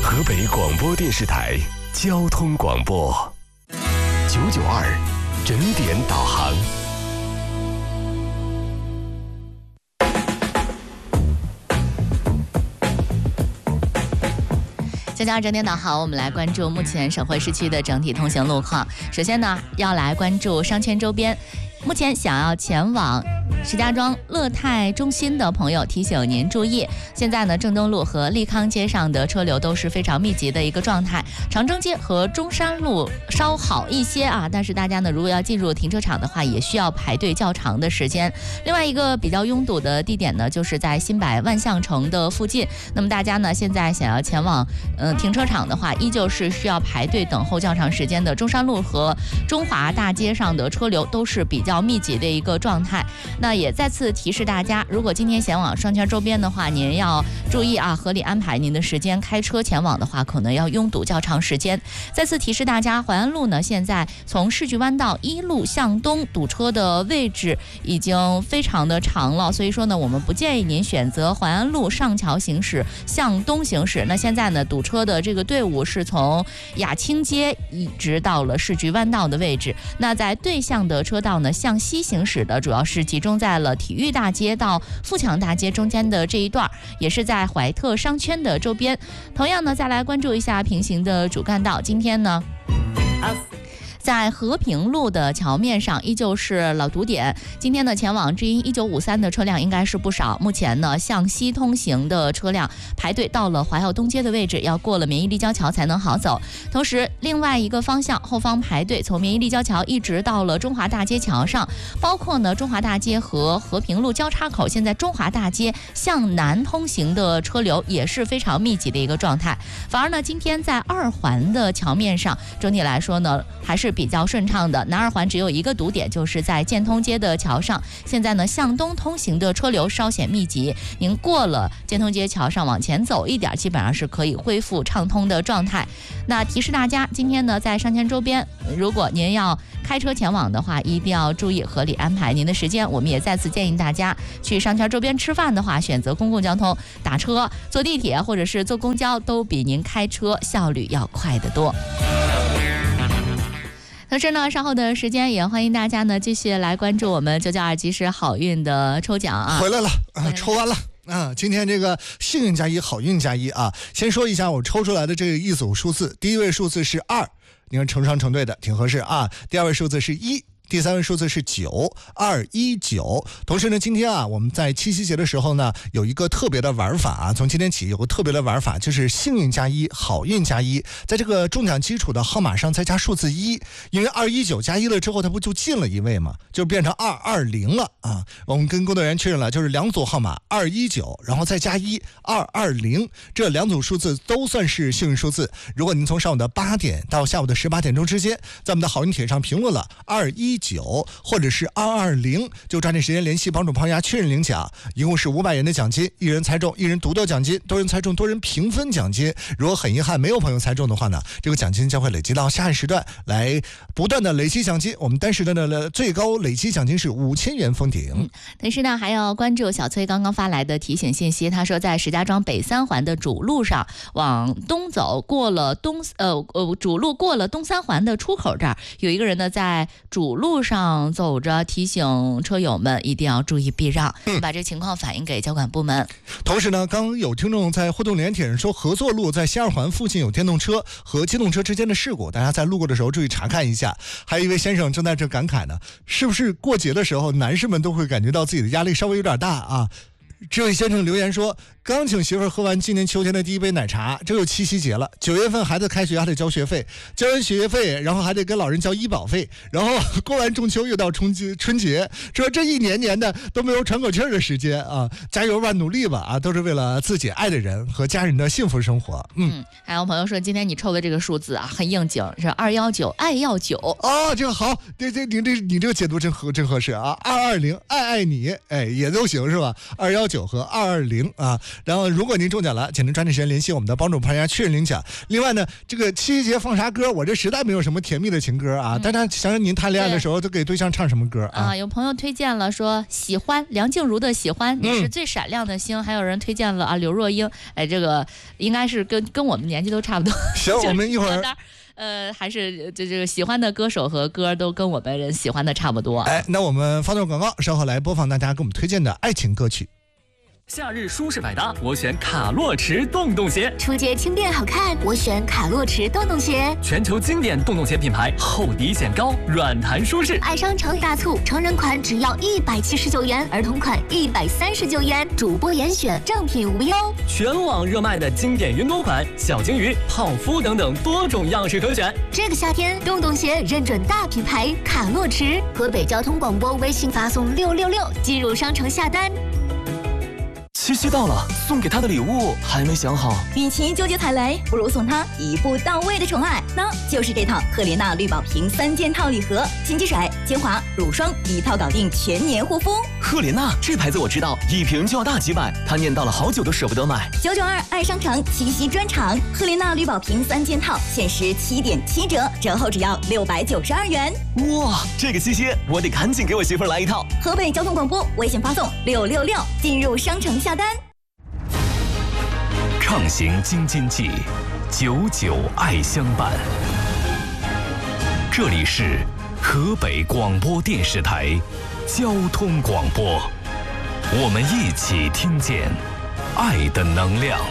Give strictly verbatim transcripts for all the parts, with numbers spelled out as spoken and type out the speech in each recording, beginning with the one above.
河北广播电视台交通广播九九二整点导航。 九九二整点导航，我们来关注目前省会市区的整体通行路况。首先呢，要来关注商圈周边。目前想要前往石家庄乐泰中心的朋友，提醒您注意，现在呢，正东路和利康街上的车流都是非常密集的一个状态。长征街和中山路稍好一些啊，但是大家呢，如果要进入停车场的话，也需要排队较长的时间。另外一个比较拥堵的地点呢，就是在新百万象城的附近。那么大家呢，现在想要前往嗯、呃、停车场的话，依旧是需要排队等候较长时间的。中山路和中华大街上的车流都是比较密集的一个状态。那也再次提示大家，如果今天前往商圈周边的话，您要注意啊，合理安排您的时间。开车前往的话，可能要拥堵较长时间。再次提示大家，淮安路呢，现在从世纪湾道一路向东堵车的位置已经非常的长了，所以说呢，我们不建议您选择淮安路上桥行驶向东行驶。那现在呢，堵车的这个队伍是从雅清街一直到了世纪湾道的位置。那在对向的车道呢，向西行驶的主要是集中在了体育大街到富强大街中间的这一段，也是在怀特商圈的周边。同样呢，再来关注一下平行的主干道。今天呢，在和平路的桥面上依旧是老堵点。今天呢，前往知音一九五三的车辆应该是不少。目前呢，向西通行的车辆排队到了淮浩东街的位置，要过了免疫立交桥才能好走。同时，另外一个方向后方排队从免疫立交桥一直到了中华大街桥上，包括呢中华大街和和平路交叉口，现在中华大街向南通行的车流也是非常密集的一个状态。反而呢，今天在二环的桥面上，整体来说呢，还是比较顺畅的。南二环只有一个堵点，就是在建通街的桥上。现在呢，向东通行的车流稍显密集，您过了建通街桥上往前走一点，基本上是可以恢复畅通的状态。那提示大家，今天呢，在商圈周边，如果您要开车前往的话，一定要注意合理安排您的时间。我们也再次建议大家，去商圈周边吃饭的话，选择公共交通，打车、坐地铁或者是坐公交，都比您开车效率要快得多。同时呢，稍后的时间也欢迎大家呢继续来关注我们九九二即时好运的抽奖啊！ 回来了啊，抽完了。啊，今天这个幸运加一，好运加一啊！先说一下我抽出来的这一组数字，第一位数字是二，你看成双成对的，挺合适啊。第二位数字是一。第三位数字是九二一九。同时呢，今天啊，我们在七夕节的时候呢，有一个特别的玩法啊。从今天起有个特别的玩法，就是幸运加一，好运加一，在这个中奖基础的号码上再加数字一，因为二一九加一了之后，它不就进了一位吗？就变成二二零了啊。我们跟工作人员确认了，就是两组号码二一九，然后再加一二二零，这两组数字都算是幸运数字。如果您从上午的八点到下午的十八点钟之间，在我们的好运帖上评论了二一九或者是二二零，就抓紧时间联系帮主胖丫确认领奖，一共是五百元的奖金，一人猜中一人独得奖金，多人猜中多人平分奖金。如果很遗憾没有朋友猜中的话呢，这个奖金将会累积到下一时段来不断的累积奖金，我们单时段的最高累积奖金是五千元封顶。 嗯，同时呢，还要关注小崔刚刚发来的提醒信息，他说在石家庄北三环的主路上往东走，过了东呃呃主路过了东三环的出口这儿，有一个人呢在主路上走着，提醒车友们一定要注意避让，嗯、把这情况反映给交管部门。 同时呢，刚有听众在互动连帖上说，合作路在西二环附近有电动车和机动车之间的事故，大家在路过的时候注意查看一下。还有一位先生正在这感慨呢，是不是过节的时候男士们都会感觉到自己的压力稍微有点大啊？这位先生留言说，刚请媳妇儿喝完今年秋天的第一杯奶茶，这又七夕节了，九月份孩子开学还得交学费，交完学费然后还得跟老人交医保费，然后过完中秋又到春节春节，说这一年年的都没有喘口气儿的时间啊！加油吧，努力吧啊，都是为了自己爱的人和家人的幸福生活。嗯， 嗯还有朋友说今天你抽的这个数字啊很应景，是二一九爱要九哦，这个好，这这你这你这个解读真合真合适啊！二二零爱爱你，哎也都行是吧？二一九和二二零啊， 然后如果您中奖了，请您抓紧时间联系我们的帮主潘家确认领奖。另外呢，这个七夕节放啥歌？我这实在没有什么甜蜜的情歌啊，嗯、大家想想您谈恋爱的时候都给对象唱什么歌啊？ 啊，有朋友推荐了说喜欢梁静茹的喜欢，你是最闪亮的星，嗯、还有人推荐了啊刘若英，哎，这个应该是跟跟我们年纪都差不多。 行，我们一会儿。 呃，还是这这个喜欢的歌手和歌都跟我们人喜欢的差不多。 哎，那我们发段广告，稍后来播放大家给我们推荐的爱情歌曲。 夏日舒适百搭，我选卡洛驰洞洞鞋。 出街轻便好看，我选卡洛驰洞洞鞋。 全球经典洞洞鞋品牌，厚底显高，软弹舒适。 爱商城大促，成人款只要一百七十九元，儿童款一百三十九元，主播严选，正品无忧。 全网热卖的经典云朵款，小金鱼、泡芙等等多种样式可选。 这个夏天，洞洞鞋认准大品牌卡洛驰。河北交通广播微信发送六六六进入商城下单。 七夕到了，送给他的礼物还没想好。 与其纠结踩雷，不如送他一步到位的宠爱，那就是这套赫莲娜绿宝瓶三件套礼盒，金鸡水、精华、乳霜一套搞定全年护肤。 赫莲娜这牌子我知道，一瓶就要大几百，他念叨了好久都舍不得买。 九九二爱商城七夕专场，赫莲娜绿宝瓶三件套限时七点七折，折后只要六百九十二元。 哇，这个七夕我得赶紧给我媳妇儿来一套。 河北交通广播微信发送六六六进入商城下单。 畅行京津冀，久久爱相伴。这里是河北广播电视台交通广播，我们一起听见爱的能量。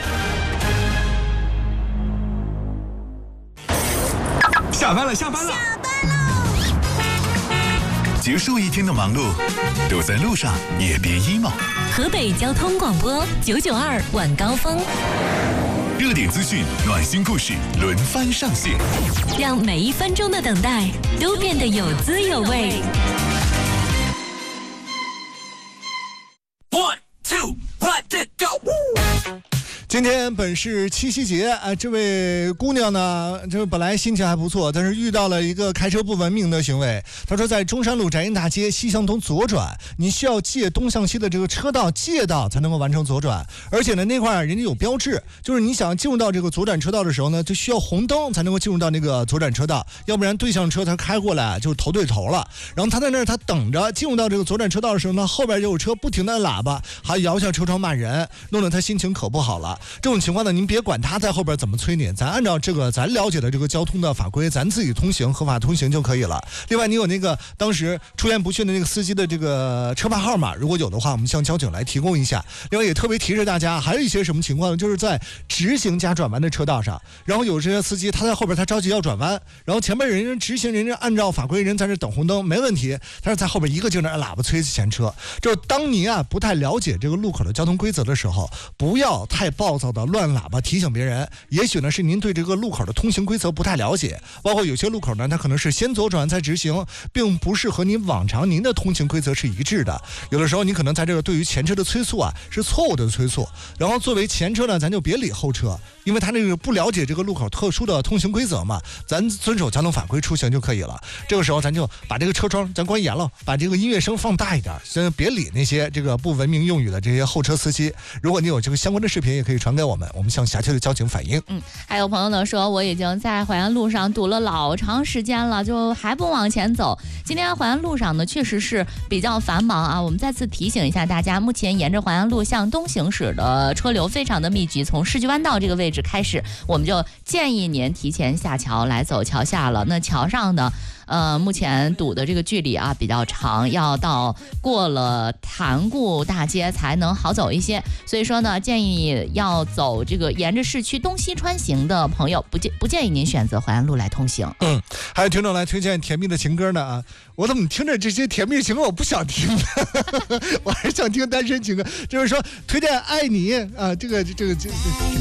下班了，下班了， 下班喽！ 结束一天的忙碌，都在路上也别 emo。 河北交通广播九九二晚高峰， 热点资讯、暖心故事轮番上线， 让每一分钟的等待都变得有滋有味。 One two let it go。 今天本是七夕节啊，这位姑娘呢，就是本来心情还不错，但是遇到了一个开车不文明的行为。她说，在中山路宅阴大街西向东左转，你需要借东向西的这个车道借道才能够完成左转，而且呢，那块人家有标志，就是你想进入到这个左转车道的时候呢，就需要红灯才能够进入到那个左转车道，要不然对向车它开过来就头对头了。然后他在那儿，他等着进入到这个左转车道的时候呢，后边就有车不停的按喇叭，还摇下车窗骂人，弄得他心情可不好了。这种情况呢，您别管他在后边怎么催你，咱按照这个咱了解的这个交通的法规，咱自己通行合法通行就可以了。另外，你有那个当时出言不逊的那个司机的这个车牌号码，如果有的话，我们向交警来提供一下。另外，也特别提示大家，还有一些什么情况呢？就是在直行加转弯的车道上，然后有这些司机他在后边他着急要转弯，然后前面人家直行，人家按照法规人在这等红灯没问题，但是在后边一个劲儿按喇叭催前车。就是当您啊不太了解这个路口的交通规则的时候，不要太暴躁的乱喇叭提醒别人，也许呢是您对这个路口的通行规则不太了解，包括有些路口呢它可能是先左转再直行，并不是和您往常您的通行规则是一致的。有的时候你可能在这个对于前车的催促啊是错误的催促，然后作为前车呢咱就别理后车，因为他这个不了解这个路口特殊的通行规则嘛，咱遵守交通法规出行就可以了。这个时候咱就把这个车窗咱关严了，把这个音乐声放大一点，先别理那些这个不文明用语的这些后车司机。如果你有这个相关的视频也可以传给我们，我们向辖区的交警反映。 嗯，还有朋友呢说，我已经在淮安路上堵了老长时间了，就还不往前走。今天淮安路上呢确实是比较繁忙啊，我们再次提醒一下大家，目前沿着淮安路向东行驶的车流非常的密集，从世纪湾道这个位置开始，我们就建议您提前下桥来走桥下了。那桥上呢呃，目前堵的这个距离啊比较长，要到过了潭固大街才能好走一些，所以说呢，建议要走这个沿着市区东西穿行的朋友，不建不建议您选择淮安路来通行。 嗯，还有听众来推荐甜蜜的情歌呢啊，我怎么听着这些甜蜜的情歌我不想听呢？我还是想听单身情歌，就是说推荐爱你啊，这个这个这个。